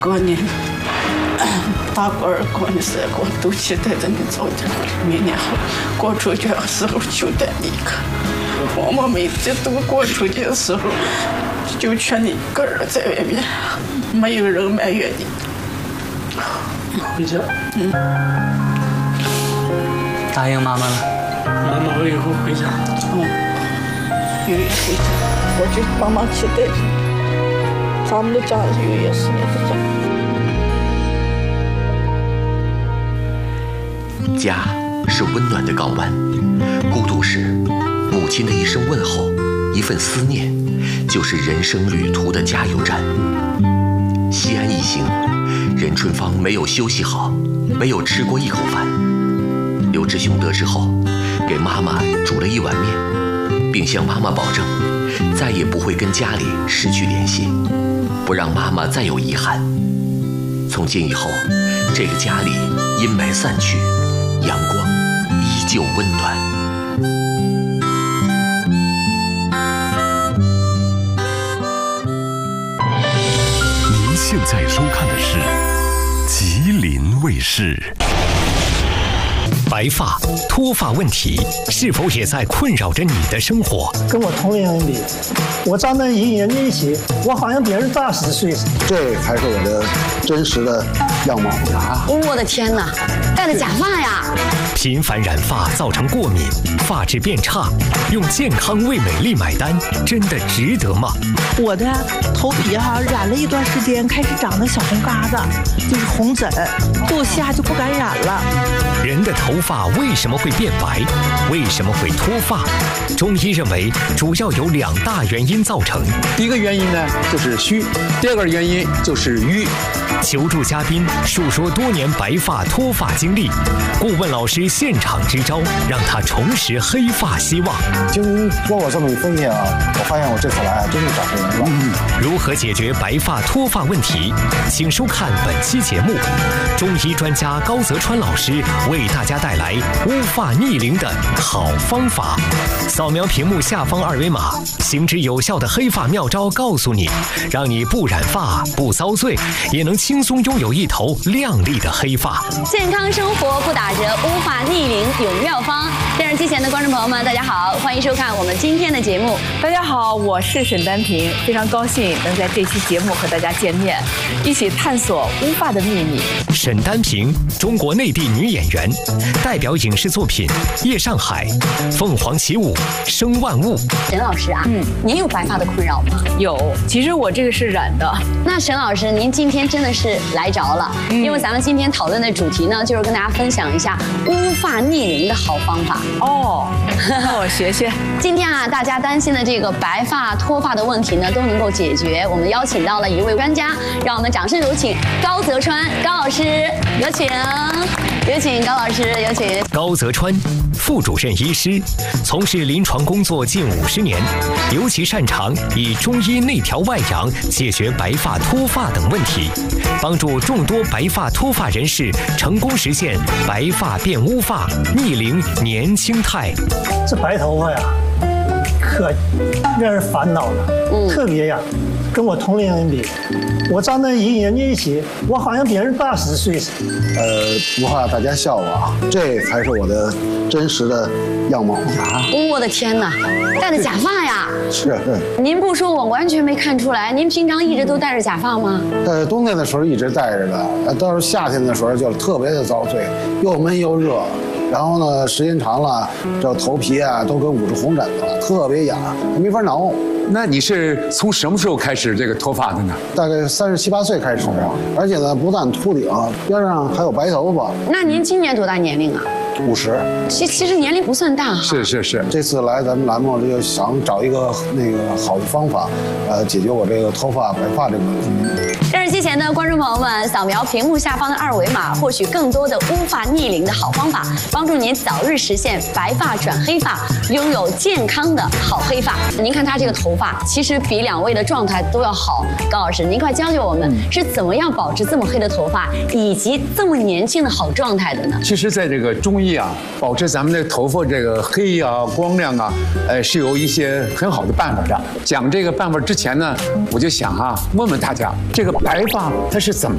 过年，大过儿过的时候都期待着你早点回来，明年后过出去的时候就带你一个。我们每次都过出去的时候，就劝你一个人在外面，没有人埋怨你。 回家。 答应妈妈了。 妈妈我以后回家。 月月回家，我就妈妈期待着。咱们的家是月月4年的家。家是温暖的港湾，孤独时，母亲的一声问候，一份思念，就是人生旅途的加油站。西安一行，任春芳没有休息好，没有吃过一口饭。刘志雄得知后，给妈妈煮了一碗面，并向妈妈保证，再也不会跟家里失去联系，不让妈妈再有遗憾。从今以后，这个家里阴霾散去，阳光依旧温暖。 您现在收看的是吉林卫视。 白发、脱发问题是否也在困扰着你的生活？ 跟我同龄人比，我长得一年一起，我好像别人大10岁。 这才是我的真实的样貌啊！ 我的天哪，戴着假发呀！ 频繁染发造成过敏，发质变差，用健康为美丽买单，真的值得吗？ 我的头皮染了一段时间，开始长了小红疙瘩，就是红疹，过夏就不敢染了。 人的头发为什么会变白？为什么会脱发？中医认为主要有2大原因造成。 第一个原因呢就是虚，第二个原因就是瘀。 求助嘉宾述说多年白发脱发经历，顾问老师现场支招，让他重拾黑发希望。 经过我这么一分析我发现我这次来真是找对人了。 如何解决白发脱发问题？请收看本期节目，中医专家高泽川老师为大家带来乌发逆龄的好方法。扫描屏幕下方2维码，行之有效的黑发妙招告诉你，让你不染发不遭罪，也能轻松拥有一头亮丽的黑发。 健康生活不打折，乌发逆龄有妙方。电视机前的观众朋友们，大家好，欢迎收看我们今天的节目。 大家好，我是沈丹萍，非常高兴能在这期节目和大家见面，一起探索乌发的秘密。 沈丹萍，中国内地女演员，代表影视作品《夜上海》《凤凰起舞》《生万物》。 沈老师啊，您有白发的困扰吗？ 有，其实我这个是染的。 那沈老师，您今天真的是来着了，因为咱们今天讨论的主题呢，就是跟大家分享一下乌发逆龄的好方法。 哦，那我学学。 今天啊，大家担心的这个白发脱发的问题呢，都能够解决。我们邀请到了一位专家，让我们掌声有请高泽川高老师，有请高老师，有请。 高泽川，副主任医师，从事临床工作近50年，尤其擅长以中医内调外养解决白发脱发等问题，帮助众多白发脱发人士成功实现白发变乌发、逆龄年轻态。 这白头发呀，可让人烦恼了，特别呀。跟我同龄人比，我长得一年一起，我好像别人大10岁似的。 不怕大家笑话，这才是我的真实的样貌啊！ 我的天哪，戴着假发呀！ 是。 您不说我完全没看出来，您平常一直都戴着假发吗？ 冬天的时候一直戴着的，到是夏天的时候就特别的遭罪，又闷又热。然后呢，时间长了，这头皮都跟捂着红疹子了，特别痒，没法挠。 那你是从什么时候开始这个脱发的呢？ 大概37、8岁开始的，而且呢，不但秃顶，边上还有白头发。 那您今年多大年龄啊 ？50。 其实年龄不算大哈。 是。这次来咱们栏目就想找一个好的方法，解决我这个脱发白发这个问题。 电视机前的观众朋友们，扫描屏幕下方的2维码，获取更多的乌发逆龄的好方法，帮助您早日实现白发转黑发，拥有健康的好黑发。您看他这个头发，其实比2位的状态都要好。高老师，您快教教我们是怎么样保持这么黑的头发，以及这么年轻的好状态的呢？ 其实，在这个中医保持咱们的头发这个黑光亮是有一些很好的办法的。讲这个办法之前呢，我就想问问大家，这个白发它是怎么